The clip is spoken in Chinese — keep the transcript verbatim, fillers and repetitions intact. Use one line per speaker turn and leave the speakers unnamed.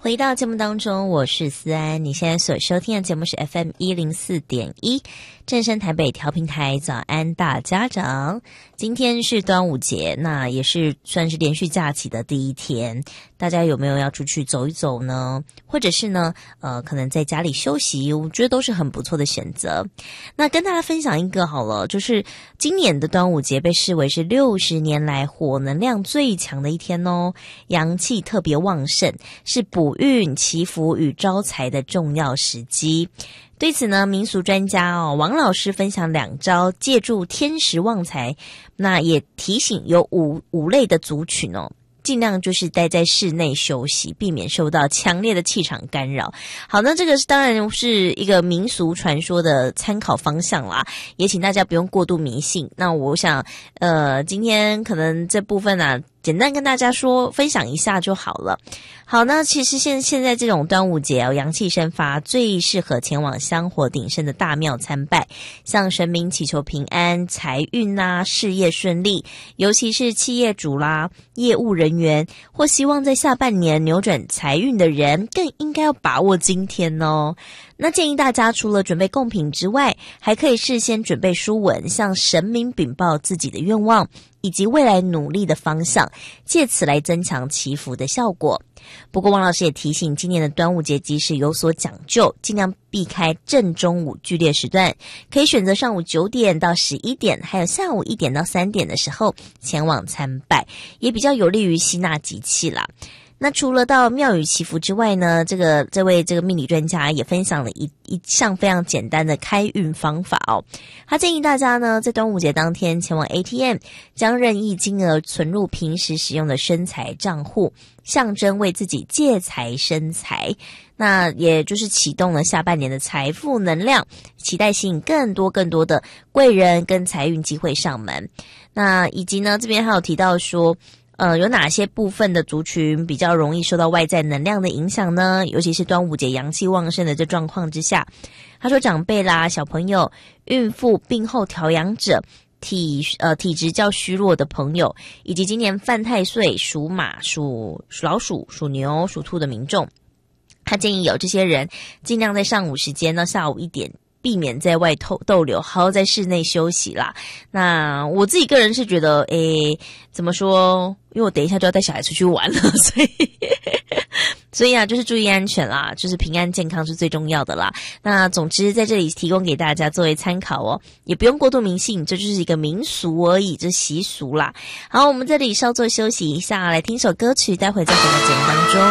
回到节目当中，我是思安。你现在所收听的节目是 F M 一零四点一 正声台北调频台。早安大家长，今天是端午节，那也是算是连续假期的第一天，大家有没有要出去走一走呢？或者是呢呃，可能在家里休息，我觉得都是很不错的选择。那跟大家分享一个好了，就是今年的端午节被视为是六十年来火能量最强的一天哦，阳气特别旺盛，是补运祈福与招财的重要时机。对此呢，民俗专家哦王老师分享两招借助天时旺财，那也提醒有五五类的族群哦，尽量就是待在室内休息，避免受到强烈的气场干扰。好，那这个当然是一个民俗传说的参考方向啦，也请大家不用过度迷信。那我想呃，今天可能这部分啊简单跟大家说分享一下就好了。好，那其实现现在这种端午节哦，阳气生发，最适合前往香火鼎盛的大庙参拜，向神明祈求平安、财运啊、事业顺利，尤其是企业主啦、业务人员或希望在下半年扭转财运的人，更应该要把握今天哦。那建议大家除了准备贡品之外，还可以事先准备书文，向神明禀报自己的愿望以及未来努力的方向，借此来增强祈福的效果。不过王老师也提醒，今年的端午节即使有所讲究，尽量避开正中午剧烈时段，可以选择上午九点到十一点，还有下午一点到三点的时候前往参拜，也比较有利于吸纳吉气啦。那除了到庙宇祈福之外呢，这个这位这个命理专家也分享了一一项非常简单的开运方法哦。他建议大家呢，在端午节当天前往 A T M， 将任意金额存入平时使用的生财账户，象征为自己借财生财。那也就是启动了下半年的财富能量，期待吸引更多更多的贵人跟财运机会上门。那以及呢，这边还有提到说呃，有哪些部分的族群比较容易受到外在能量的影响呢？尤其是端午节阳气旺盛的这状况之下，他说长辈啦、小朋友、孕妇、病后调养者、体呃体质较虚弱的朋友，以及今年犯太岁属马、属属老鼠、属牛、属兔的民众，他建议有这些人尽量在上午时间到下午一点，避免在外逗逗留，好好在室内休息啦。那我自己个人是觉得，诶，怎么说？因为我等一下就要带小孩出去玩了，所以所以啊，就是注意安全啦，就是平安健康是最重要的啦。那总之在这里提供给大家作为参考哦，也不用过度迷信，这就是一个民俗而已，这习俗啦。好，我们这里稍作休息一下，来听首歌曲，待会再回到节目当中。